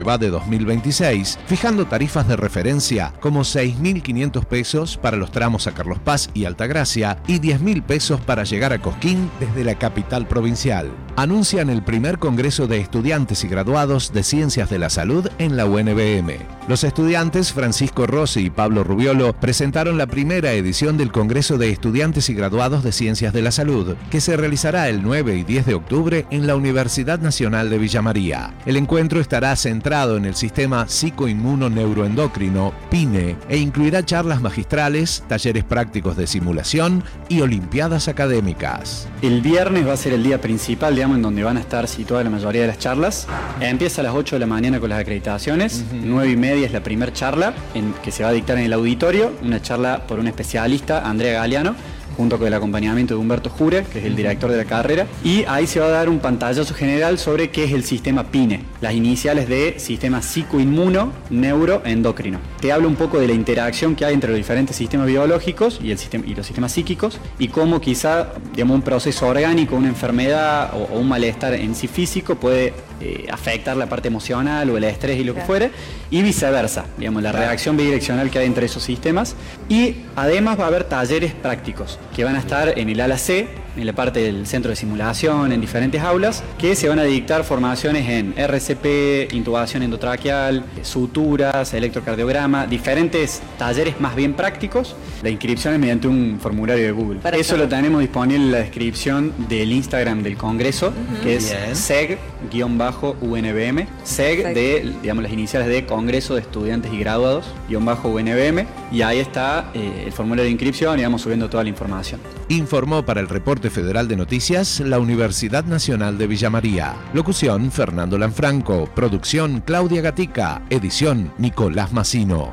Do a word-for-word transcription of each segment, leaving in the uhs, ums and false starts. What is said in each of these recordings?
va de dos mil veintiséis, fijando tarifas de referencia como seis mil quinientos pesos para los tramos a Carlos Paz y Altagracia y diez mil pesos para llegar a Cosquín desde la capital provincial. Anuncian el primer Congreso de Estudiantes y Graduados de Ciencias de la Salud en la U N B M. Los estudiantes Francisco Rossi y Pablo Rubiolo presentaron la primera edición del Congreso de Estudiantes y Graduados de Ciencias de la Salud, que se realizará el nueve y diez de octubre en la Universidad Nacional de Villa María. El encuentro estará centrado en el sistema psicoinmuno-neuroendocrino, P I N E, e incluirá charlas magistrales, talleres prácticos de simulación y olimpiadas académicas. El viernes va a ser el día principal, digamos, en donde van a estar situadas la mayoría de las charlas. Empieza a las ocho de la mañana con las acreditaciones, uh-huh. nueve y media es la primera charla en, que se va a dictar en el auditorio, una charla por un especialista, Andrea Galeano, junto con el acompañamiento de Humberto Jure, que es el director de la carrera, y ahí se va a dar un pantallazo general sobre qué es el sistema P I N E, las iniciales de sistema psicoinmuno neuroendocrino. Te hablo un poco de la interacción que hay entre los diferentes sistemas biológicos y, el sistema, y los sistemas psíquicos, y cómo quizá, digamos, un proceso orgánico, una enfermedad o, o un malestar en sí físico puede eh, afectar la parte emocional o el estrés y lo que fuere, y viceversa, digamos, la reacción bidireccional que hay entre esos sistemas. Y además va a haber talleres prácticos que van a estar en el ala C, en la parte del centro de simulación, en diferentes aulas, que se van a dictar formaciones en R C P, intubación endotraqueal, suturas, electrocardiograma, diferentes talleres más bien prácticos. La inscripción es mediante un formulario de Google. Para Eso lo tenemos disponible en la descripción del Instagram del Congreso, uh-huh. que es seg-U N B M, seg de, digamos, las iniciales de Congreso de Estudiantes y Graduados, guión bajo U N B M, y ahí está eh, el formulario de inscripción y vamos subiendo toda la información. Informó para el Reporte Federal de Noticias la Universidad Nacional de Villa María. Locución Fernando Lanfranco. Producción Claudia Gatica. Edición Nicolás Massino.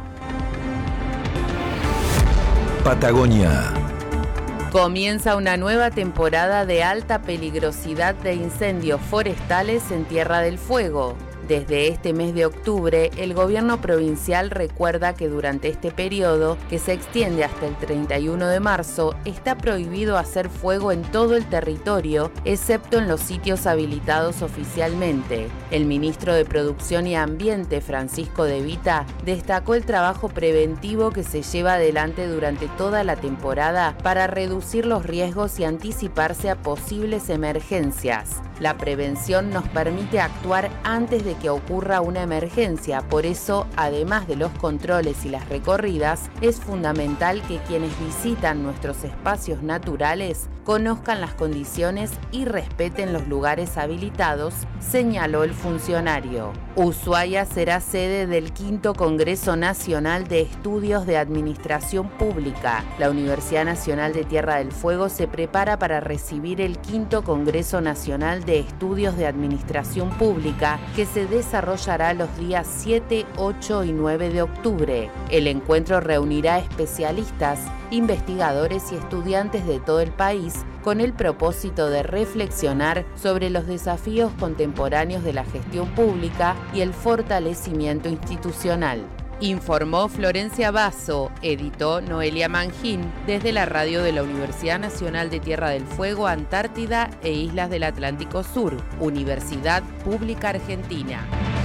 Patagonia. Comienza una nueva temporada de alta peligrosidad de incendios forestales en Tierra del Fuego. Desde este mes de octubre, el gobierno provincial recuerda que durante este periodo, que se extiende hasta el treinta y uno de marzo, está prohibido hacer fuego en todo el territorio, excepto en los sitios habilitados oficialmente. El ministro de Producción y Ambiente, Francisco De Vita, destacó el trabajo preventivo que se lleva adelante durante toda la temporada para reducir los riesgos y anticiparse a posibles emergencias. La prevención nos permite actuar antes de que ocurra una emergencia, por eso, además de los controles y las recorridas, es fundamental que quienes visitan nuestros espacios naturales conozcan las condiciones y respeten los lugares habilitados, señaló el funcionario. Ushuaia será sede del quinto Congreso Nacional de Estudios de Administración Pública. La Universidad Nacional de Tierra del Fuego se prepara para recibir el quinto Congreso Nacional de Estudios de Administración Pública, que se desarrollará los días siete, ocho y nueve de octubre. El encuentro reunirá especialistas, investigadores y estudiantes de todo el país con el propósito de reflexionar sobre los desafíos contemporáneos de la gestión pública y el fortalecimiento institucional. Informó Florencia Basso, editó Noelia Mangín, desde la radio de la Universidad Nacional de Tierra del Fuego, Antártida e Islas del Atlántico Sur, Universidad Pública Argentina.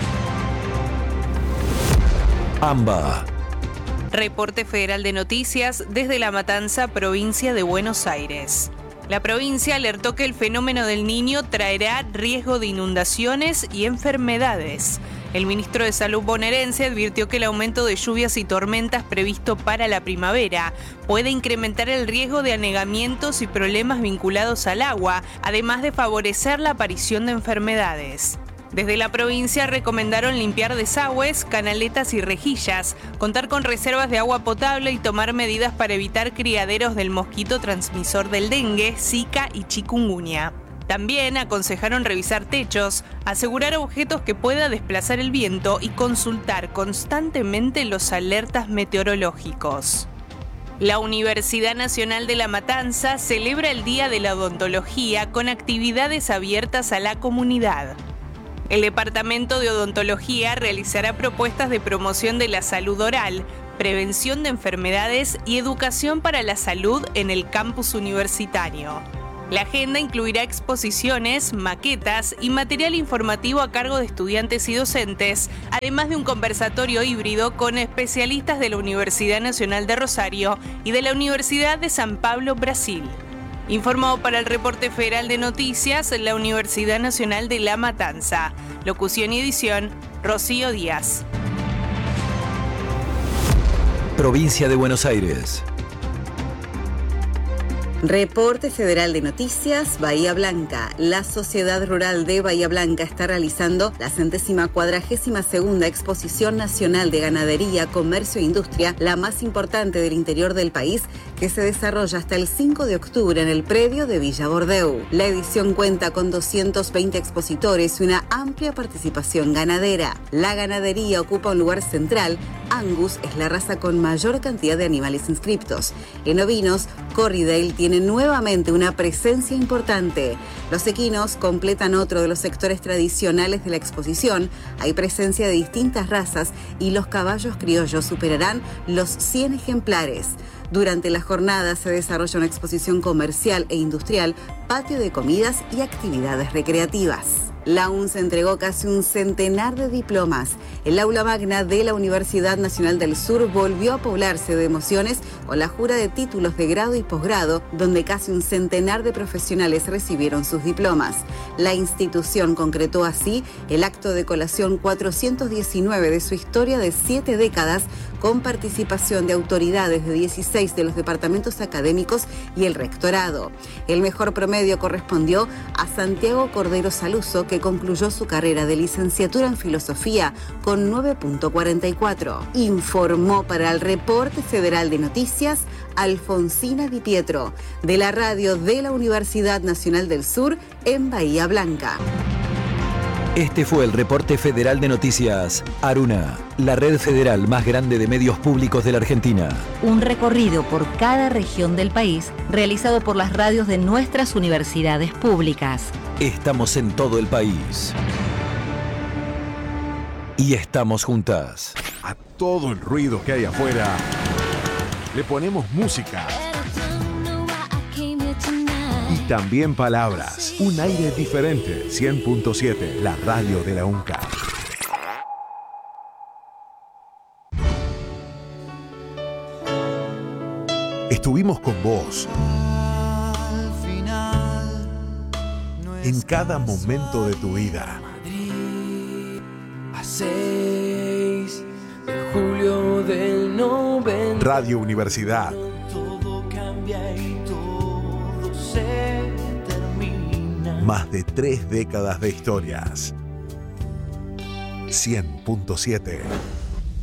AMBA. Reporte Federal de Noticias desde La Matanza, provincia de Buenos Aires. La provincia alertó que el fenómeno del Niño traerá riesgo de inundaciones y enfermedades. El ministro de Salud bonaerense advirtió que el aumento de lluvias y tormentas previsto para la primavera puede incrementar el riesgo de anegamientos y problemas vinculados al agua, además de favorecer la aparición de enfermedades. Desde la provincia recomendaron limpiar desagües, canaletas y rejillas, contar con reservas de agua potable y tomar medidas para evitar criaderos del mosquito transmisor del dengue, zika y chikungunya. También aconsejaron revisar techos, asegurar objetos que pueda desplazar el viento y consultar constantemente los alertas meteorológicos. La Universidad Nacional de La Matanza celebra el Día de la Odontología con actividades abiertas a la comunidad. El Departamento de Odontología realizará propuestas de promoción de la salud oral, prevención de enfermedades y educación para la salud en el campus universitario. La agenda incluirá exposiciones, maquetas y material informativo a cargo de estudiantes y docentes, además de un conversatorio híbrido con especialistas de la Universidad Nacional de Rosario y de la Universidad de San Pablo, Brasil. Informó para el Reporte Federal de Noticias la Universidad Nacional de La Matanza. Locución y edición, Rocío Díaz. Provincia de Buenos Aires. Reporte Federal de Noticias, Bahía Blanca. La Sociedad Rural de Bahía Blanca está realizando la centésima cuadragésima segunda Exposición Nacional de Ganadería, Comercio e Industria, la más importante del interior del país, que se desarrolla hasta el cinco de octubre en el predio de Villa Bordeu. La edición cuenta con doscientos veinte expositores y una amplia participación ganadera. La ganadería ocupa un lugar central. Angus es la raza con mayor cantidad de animales inscriptos. En ovinos, Corriedale tiene nuevamente una presencia importante. Los equinos completan otro de los sectores tradicionales de la exposición. Hay presencia de distintas razas y los caballos criollos superarán los cien ejemplares. Durante la jornada se desarrolla una exposición comercial e industrial, patio de comidas y actividades recreativas. La U N S entregó casi un centenar de diplomas. El aula magna de la Universidad Nacional del Sur volvió a poblarse de emociones con la jura de títulos de grado y posgrado, donde casi un centenar de profesionales recibieron sus diplomas. La institución concretó así el acto de colación cuatrocientos diecinueve de su historia de siete décadas, con participación de autoridades de dieciséis de los departamentos académicos y el rectorado. El mejor promedio correspondió a Santiago Cordero Saluso, que concluyó su carrera de licenciatura en Filosofía con nueve punto cuarenta y cuatro. Informó para el Reporte Federal de Noticias Alfonsina Di Pietro, de la radio de la Universidad Nacional del Sur en Bahía Blanca. Este fue el Reporte Federal de Noticias Aruna, la red federal más grande de medios públicos de la Argentina. Un recorrido por cada región del país realizado por las radios de nuestras universidades públicas. Estamos en todo el país. Y estamos juntas. A todo el ruido que hay afuera, le ponemos música. Y también palabras. Un aire diferente. cien punto siete, la radio de la UNCAR. Estuvimos con vos en cada momento de tu vida. A seis de julio del noventa. Radio Universidad. Todo cambia y todo se termina. Más de tres décadas de historias. cien punto siete.